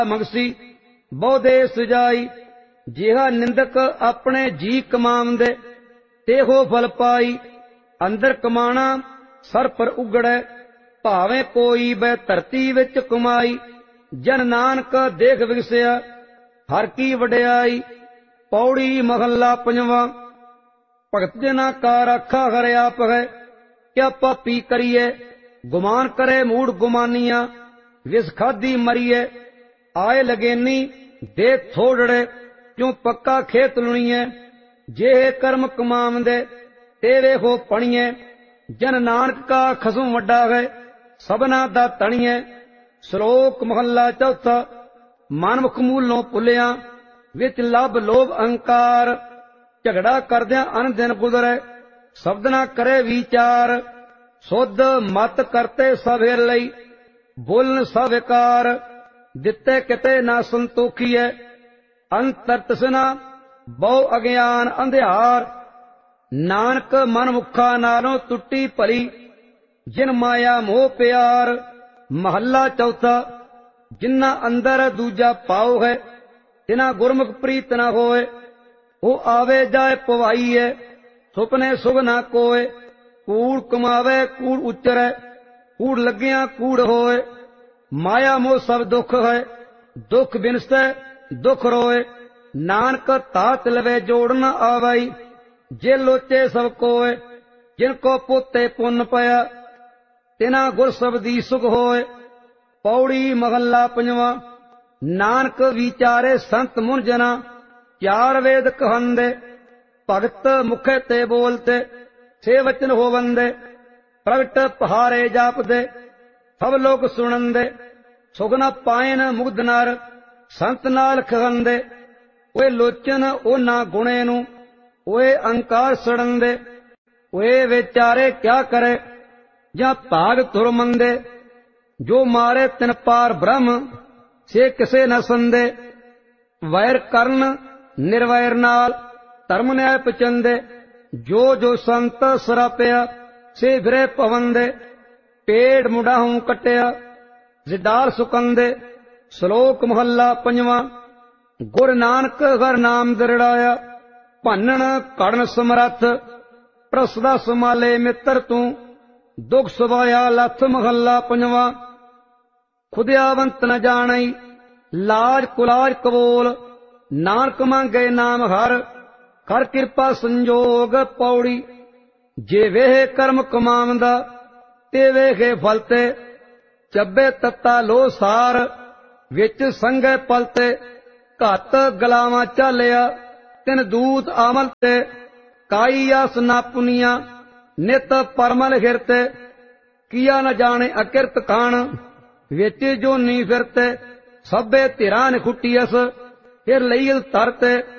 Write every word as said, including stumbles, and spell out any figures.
मंगसी बहुदे सुजाई। जिहा निंदक अपने जी कमावंदे तेहो फल पाई। अंदर कमाना सर पर उगड़े भावें कोई बै धरती विच कमाई। जन नानक देख विगसिया हर की वडियाई। पौड़ी महला पंजवा। भगत जना का राखा हर आप है क्या पापी करिए। गुमान करे मूड गुमानिया विस खादी मरिए। आए लगेनी दे थोड़े क्यों पक्का खेत लुणीए। जे कर्म कमावंदे तेरे हो पणीए। जन नानक का खसम वड्डा है सबना दा तणीए। श्लोक महला चौथा। मनमुख मूलों पुलिया विच लभ लोभ अहंकार। झगड़ा करदियां अन दिन गुजरे शब्द ना करे विचार। शुद्ध मत करते सब हिर लई बोलन सब विकार। दिते किते ना संतोखीए अंतर तसना बहु अज्ञान अंधियार। नानक मन मुखा नालों टुटी भली जिन माया मोह प्यार। महला चौथा। जिन्ना अंदर दूजा पाओ है तिना गुरमुख प्रीत न होए। वो आवे जाए पवाईए सुपने सुग ना कोय। कूड़ कमावे कूड़ उचरे कूड़ लगिया कूड़ होए। माया मोह सब दुख है दुख बिनसै दुख रोए। नानक तात लवे जोड़ न आवई जे लोचे सब कोय। जिनको पोते पुन पया तिना गुर सबदी सुख होए। पौड़ी महला पंजवा। नानक विचारे संत मुन जना चार वेद कहंदे। भगत मुखे ते बोलते छे वचन होवंदे। प्रगट पहारे जापदे सब लोग सुनंदे। सुगना पायन मुग्ध नर संत नाल खगंदे। ओए लोचन ओ ना गुणे नू ओए अंकार सड़ंदे। ओए विचारे क्या करे ਜਾਂ ਭਾਗ ਤੁਰ ਮੰਦੇ। ਜੋ ਮਾਰੇ ਤਿਨ ਪਾਰ ਬ੍ਰਹਮ ਸੇ ਕਿਸੇ ਨ ਸੰਦੇ। ਵੈਰ ਕਰਨ ਨਿਰਵੈਰ ਨਾਲ ਧਰਮ ਨਿਆਇ ਪਚੰਦੇ। ਜੋ ਜੋ ਸੰਤ ਸਰਾਪਿਆ ਸੇ ਫਿਰੇ ਪਵੰਦੇ। ਪੇੜ ਮੁੰਡਾਹੋਂ ਕੱਟਿਆ ਜ਼ਿਦਾਰ ਸੁਕੰਦੇ। ਸ਼ਲੋਕ ਮਹੱਲਾ ਪੰਜਵਾਂ। ਗੁਰ ਨਾਨਕ ਹਰ ਨਾਮ ਦਰੜਾਇਆ ਭੰਨਣ ਕੜਨ ਸਮਰੱਥ। ਪ੍ਰਸਦਾ ਸਮਾਲੇ ਮਿੱਤਰ ਤੂੰ दुख सुभाया लथ। महला पंजवा। खुदियावंत न जाणई लाज कुलाज कबोल। नानक मांगे नाम हर कर कृपा संजोग। पौड़ी। जे वेह कर्म कमावंदा ते वेखे फलते। ਚੱਬੇ ਤੱਤਾ ਲੋ ਸਾਰ ਵਿੱਚ ਸੰਗੇ ਪਲਤੇ। ਘੱਤ ਗਲਾਵਾਂ ਚਾਲਿਆ ਤਿਨ ਦੂਤ ਆਮਲ ਤੇ। ਕਾਈ ਆਸ ਨਾ ਪੁਨੀਆਂ नित परमल हिरते। किया न जाने अकिरत खान विच जो नी फिरते। सभे धिरां ने खुटियस फिर लईल तरते।